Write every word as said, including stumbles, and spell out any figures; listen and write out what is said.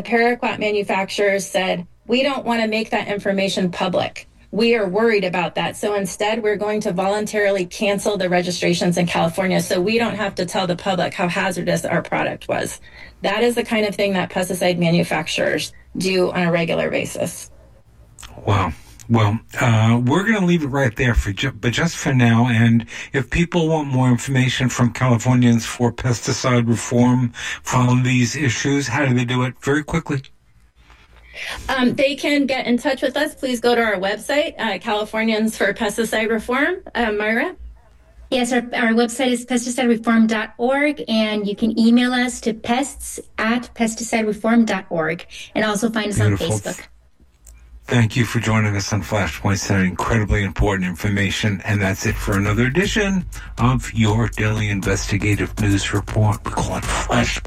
paraquat manufacturers said, we don't want to make that information public. We are worried about that. So instead, we're going to voluntarily cancel the registrations in California so we don't have to tell the public how hazardous our product was. That is the kind of thing that pesticide manufacturers do on a regular basis. Wow. Well, uh, we're going to leave it right there, for ju- but just for now. And if people want more information from Californians for pesticide reform from these issues, how do they do it? Very quickly. Um, they can get in touch with us. Please go to our website, uh, Californians for Pesticide Reform. Uh, Myra? Yes, our, our website is pesticide reform dot org, and you can email us to pests at pesticide reform dot org, and also find us Beautiful. on Facebook. Thank you for joining us on Flashpoints. That incredibly important information. And that's it for another edition of your daily investigative news report. We call it Flashpoint.